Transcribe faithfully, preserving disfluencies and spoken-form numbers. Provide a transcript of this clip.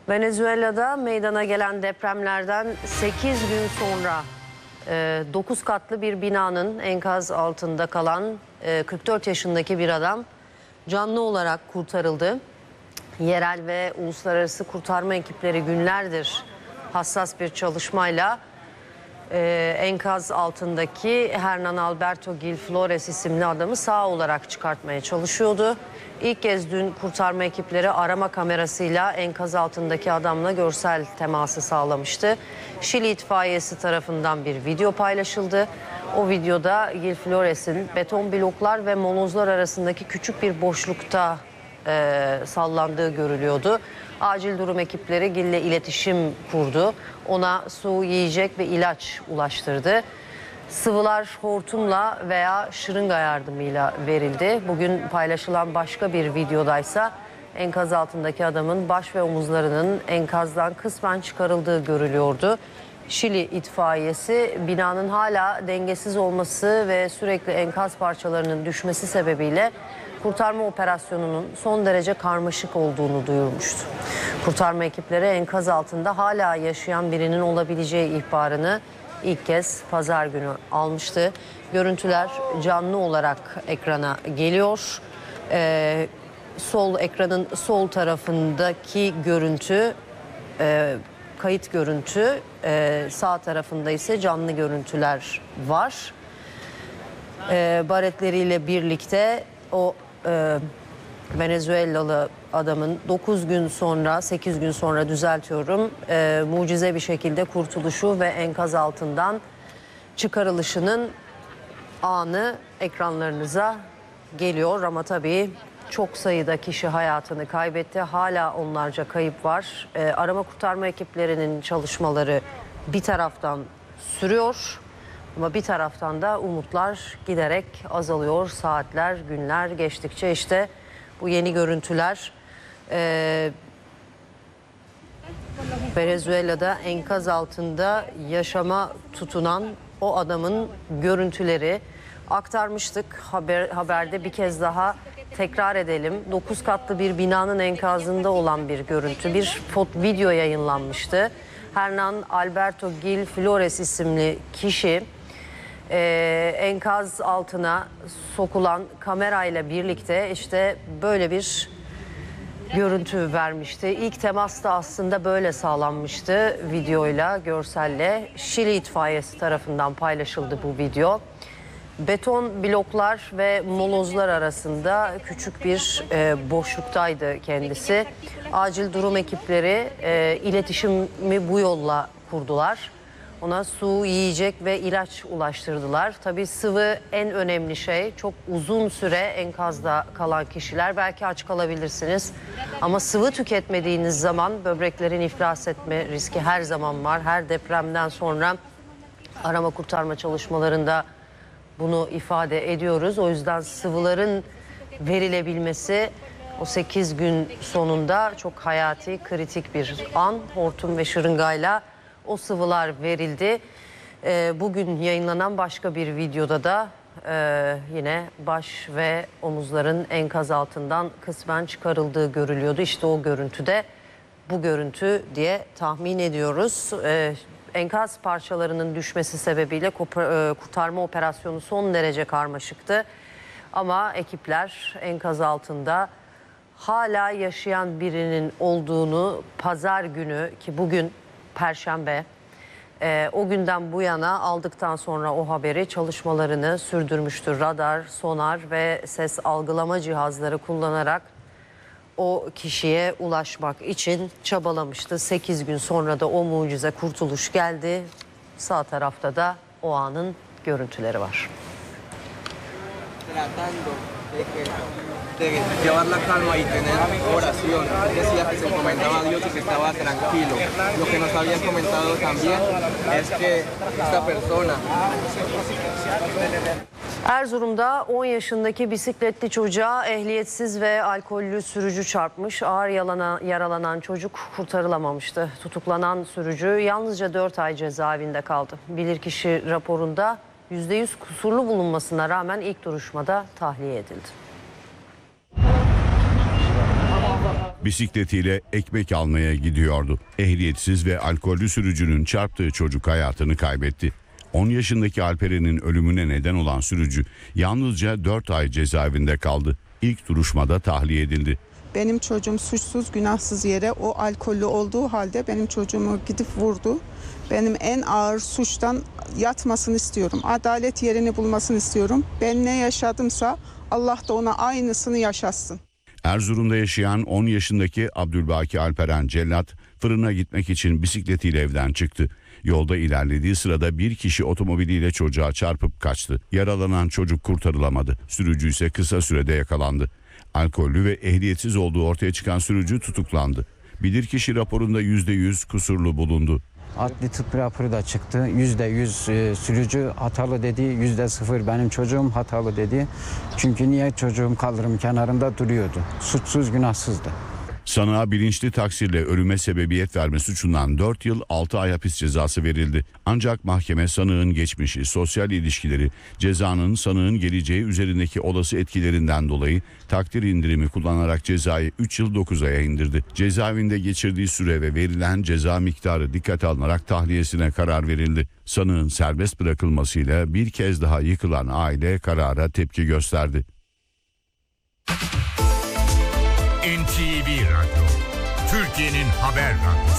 Venezuela'da meydana gelen depremlerden sekiz gün sonra dokuz katlı bir binanın enkaz altında kalan kırk dört yaşındaki bir adam canlı olarak kurtarıldı. Yerel ve uluslararası kurtarma ekipleri günlerdir hassas bir çalışmayla Ee, enkaz altındaki Hernan Alberto Gil Flores isimli adamı sağ olarak çıkartmaya çalışıyordu. İlk kez dün kurtarma ekipleri arama kamerasıyla enkaz altındaki adamla görsel teması sağlamıştı. Şili itfaiyesi tarafından bir video paylaşıldı. O videoda Gil Flores'in beton bloklar ve molozlar arasındaki küçük bir boşlukta e, sallandığı görülüyordu. Acil durum ekipleri Gil'le iletişim kurdu. Ona su, yiyecek ve ilaç ulaştırdı. Sıvılar hortumla veya şırınga yardımıyla verildi. Bugün paylaşılan başka bir videodaysa enkaz altındaki adamın baş ve omuzlarının enkazdan kısmen çıkarıldığı görülüyordu. Şili itfaiyesi binanın hala dengesiz olması ve sürekli enkaz parçalarının düşmesi sebebiyle kurtarma operasyonunun son derece karmaşık olduğunu duyurmuştu. Kurtarma ekipleri enkaz altında hala yaşayan birinin olabileceği ihbarını ilk kez pazar günü almıştı. Görüntüler canlı olarak ekrana geliyor. Ee, sol ekranın sol tarafındaki görüntü e, kayıt görüntü, e, sağ tarafında ise canlı görüntüler var. E, baretleriyle birlikte o e, Venezuelalı adamın dokuz gün sonra, sekiz gün sonra düzeltiyorum, e, mucize bir şekilde kurtuluşu ve enkaz altından çıkarılışının anı ekranlarınıza geliyor. Ama tabii çok sayıda kişi hayatını kaybetti. Hala onlarca kayıp var. E, arama kurtarma ekiplerinin çalışmaları bir taraftan sürüyor. Ama bir taraftan da umutlar giderek azalıyor. Saatler, günler geçtikçe işte bu yeni görüntüler e, Venezuela'da enkaz altında yaşama tutunan o adamın görüntüleri aktarmıştık. Haber, haberde bir kez daha tekrar edelim. dokuz katlı bir binanın enkazında olan bir görüntü, bir foto, video yayınlanmıştı. Hernan Alberto Gil Flores isimli kişi Ee, enkaz altına sokulan kamerayla birlikte işte böyle bir görüntü vermişti. İlk temas da aslında böyle sağlanmıştı, videoyla, görselle. Şili itfaiyesi tarafından paylaşıldı bu video. Beton bloklar ve molozlar arasında küçük bir e, boşluktaydı kendisi. Acil durum ekipleri e, iletişimi bu yolla kurdular. Ona su, yiyecek ve ilaç ulaştırdılar. Tabii sıvı en önemli şey. Çok uzun süre enkazda kalan kişiler belki aç kalabilirsiniz. Ama sıvı tüketmediğiniz zaman böbreklerin iflas etme riski her zaman var. Her depremden sonra arama kurtarma çalışmalarında bunu ifade ediyoruz. O yüzden sıvıların verilebilmesi o sekiz gün sonunda çok hayati, kritik bir an. Hortum ve şırıngayla o sıvılar verildi. Ee, bugün yayınlanan başka bir videoda da e, yine baş ve omuzların enkaz altından kısmen çıkarıldığı görülüyordu. İşte o görüntüde bu görüntü diye tahmin ediyoruz. Ee, enkaz parçalarının düşmesi sebebiyle kurtarma operasyonu son derece karmaşıktı. Ama ekipler enkaz altında hala yaşayan birinin olduğunu pazar günü, ki bugün Perşembe, e, o günden bu yana aldıktan sonra o haberi çalışmalarını sürdürmüştür. Radar, sonar ve ses algılama cihazları kullanarak o kişiye ulaşmak için çabalamıştı. sekiz gün sonra da o mucize kurtuluş geldi. Sağ tarafta da o anın görüntüleri var. De llevar la calma y tener oración. Decía que se encomendaba a Dios y que estaba tranquilo. Lo que nos habían comentado también es que esta persona... Erzurum'da on yaşındaki bisikletli çocuğa ehliyetsiz ve alkollü sürücü çarpmış. Ağır yalana, yaralanan çocuk kurtarılamamıştı. Tutuklanan sürücü yalnızca dört ay cezaevinde kaldı. Bilirkişi raporunda yüzde yüz kusurlu bulunmasına rağmen ilk duruşmada tahliye edildi. Bisikletiyle ekmek almaya gidiyordu. Ehliyetsiz ve alkollü sürücünün çarptığı çocuk hayatını kaybetti. on yaşındaki Alperen'in ölümüne neden olan sürücü yalnızca dört ay cezaevinde kaldı. İlk duruşmada tahliye edildi. Benim çocuğum suçsuz günahsız yere o alkollü olduğu halde benim çocuğumu gidip vurdu. Benim en ağır suçtan yatmasını istiyorum. Adalet yerini bulmasını istiyorum. Ben ne yaşadımsa Allah da ona aynısını yaşatsın. Erzurum'da yaşayan on yaşındaki Abdülbaki Alperen Cellat fırına gitmek için bisikletiyle evden çıktı. Yolda ilerlediği sırada bir kişi otomobiliyle çocuğa çarpıp kaçtı. Yaralanan çocuk kurtarılamadı. Sürücü ise kısa sürede yakalandı. Alkollü ve ehliyetsiz olduğu ortaya çıkan sürücü tutuklandı. Bilirkişi raporunda yüzde yüz kusurlu bulundu. Adli tıp raporu da çıktı. yüzde yüz e, sürücü hatalı dedi. yüzde sıfır benim çocuğum hatalı dedi. Çünkü niye çocuğum kaldırım kenarında duruyordu. Suçsuz günahsızdı. Sanığa bilinçli taksirle ölüme sebebiyet verme suçundan dört yıl altı ay hapis cezası verildi. Ancak mahkeme sanığın geçmişi, sosyal ilişkileri, cezanın sanığın geleceği üzerindeki olası etkilerinden dolayı takdir indirimi kullanarak cezayı üç yıl dokuz aya indirdi. Cezaevinde geçirdiği süre ve verilen ceza miktarı dikkate alınarak tahliyesine karar verildi. Sanığın serbest bırakılmasıyla bir kez daha yıkılan aile karara tepki gösterdi. N T V Radyo, Türkiye'nin haber radyosu.